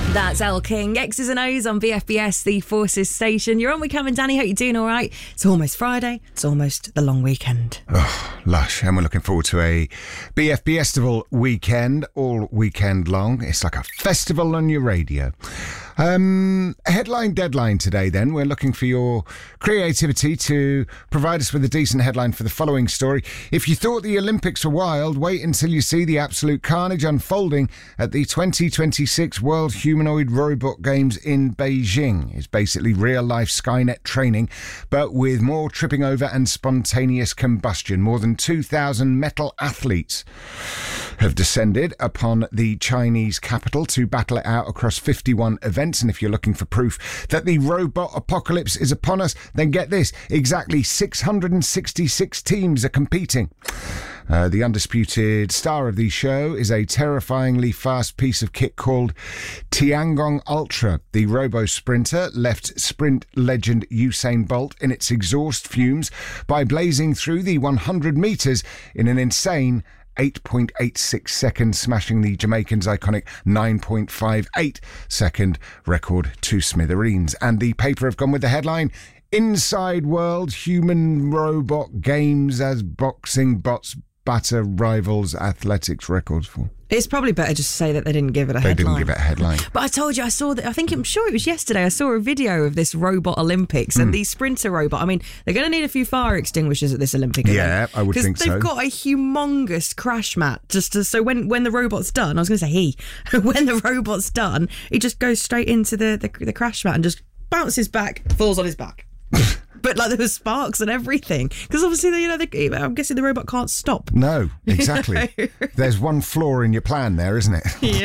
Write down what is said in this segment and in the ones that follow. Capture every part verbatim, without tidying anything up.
That's Elle King. X's and O's on B F B S, the Forces station. You're on with Cam and Danny. Hope you're doing all right. It's almost Friday. It's almost the long weekend. Oh, lush. And we're looking forward to a B F B Festival weekend, all weekend long. It's like a festival on your radio. Um, headline deadline today, then. We're looking for your creativity to provide us with a decent headline for the following story. If you thought the Olympics were wild, wait until you see the absolute carnage unfolding at the twenty twenty-six World Humanoid Robot Games in Beijing. It's basically real-life Skynet training, but with more tripping over and spontaneous combustion. More than two thousand metal athletes have descended upon the Chinese capital to battle it out across fifty-one events. And if you're looking for proof that the robot apocalypse is upon us, then get this, exactly six hundred sixty-six teams are competing. Uh, the undisputed star of the show is a terrifyingly fast piece of kit called Tiangong Ultra. The robo-sprinter left sprint legend Usain Bolt in its exhaust fumes by blazing through the one hundred metres in an insane eight point eight six seconds, smashing the Jamaican's iconic nine point five eight second record to smithereens. And the paper have gone with the headline, Inside World Human Robot Games as Boxing Bots Batter Rivals Athletics Records for. It's probably better just to say that they didn't give it a They headline. didn't give it a headline. But I told you, I saw that, I think, I'm sure it was yesterday, I saw a video of this robot Olympics and Mm. the sprinter robot. I mean, they're going to need a few fire extinguishers at this Olympic Yeah, event. I would think so. Because they've got a humongous crash mat. Just to, so when, when the robot's done, I was going to say he, when the robot's done, he just goes straight into the, the, the crash mat and just bounces back, falls on his back. But like there was sparks and everything, because obviously, you know, the, I'm guessing the robot can't stop. No, exactly. There's one flaw in your plan there, isn't it?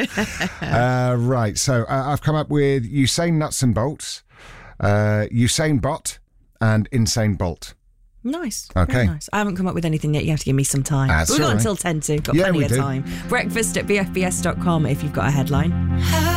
Yeah. uh, right. So uh, I've come up with Usain Nuts and Bolts, uh, Usain Bot, and Insane Bolt. Nice. Okay. Very nice. I haven't come up with anything yet. You have to give me some time. That's We've got all right. until ten to. Got Yeah, plenty we of do. time. Breakfast at b f b s dot com if you've got a headline.